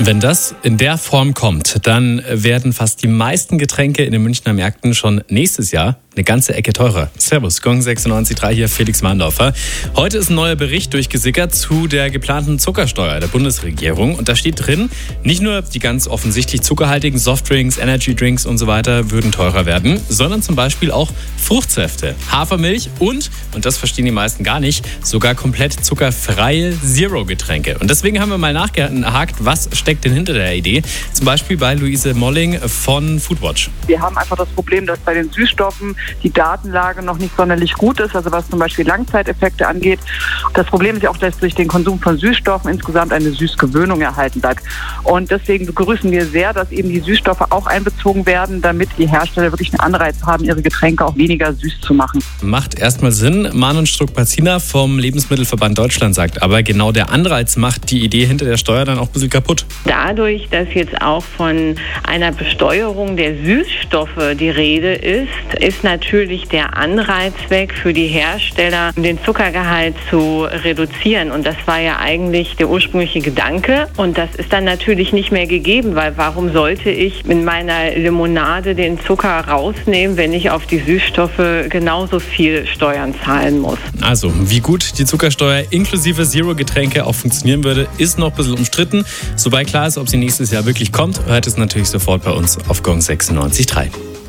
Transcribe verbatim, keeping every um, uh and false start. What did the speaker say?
Wenn das in der Form kommt, dann werden fast die meisten Getränke in den Münchner Märkten schon nächstes Jahr eine ganze Ecke teurer. Servus, Gong sechsundneunzig Komma drei, hier Felix Mahndorfer. Heute ist ein neuer Bericht durchgesickert zu der geplanten Zuckersteuer der Bundesregierung. Und da steht drin, nicht nur die ganz offensichtlich zuckerhaltigen Softdrinks, Energydrinks und so weiter würden teurer werden, sondern zum Beispiel auch Fruchtsäfte, Hafermilch und, und das verstehen die meisten gar nicht, sogar komplett zuckerfreie Zero-Getränke. Und deswegen haben wir mal nachgehakt, was steckt denn hinter der Idee. Zum Beispiel bei Luise Molling von Foodwatch. Wir haben einfach das Problem, dass bei den Süßstoffen die Datenlage noch nicht sonderlich gut ist, also was zum Beispiel Langzeiteffekte angeht. Das Problem ist ja auch, dass durch den Konsum von Süßstoffen insgesamt eine Süßgewöhnung erhalten bleibt. Und deswegen begrüßen wir sehr, dass eben die Süßstoffe auch einbezogen werden, damit die Hersteller wirklich einen Anreiz haben, ihre Getränke auch weniger süß zu machen. Macht erstmal Sinn. Manon Struck-Pazina vom Lebensmittelverband Deutschland sagt aber, genau der Anreiz macht die Idee hinter der Steuer dann auch ein bisschen kaputt. Dadurch, dass jetzt auch von einer Besteuerung der Süßstoffe die Rede ist, ist natürlich der Anreiz weg für die Hersteller, den Zuckergehalt zu reduzieren. Und das war ja eigentlich der ursprüngliche Gedanke. Und das ist dann natürlich nicht mehr gegeben, weil warum sollte ich in meiner Limonade den Zucker rausnehmen, wenn ich auf die Süßstoffe genauso viel Steuern zahlen muss? Also, wie gut die Zuckersteuer inklusive Zero-Getränke auch funktionieren würde, ist noch ein bisschen umstritten. Sobald klar ist, ob sie nächstes Jahr wirklich kommt, hört es natürlich sofort bei uns auf Gong sechsundneunzig Komma drei.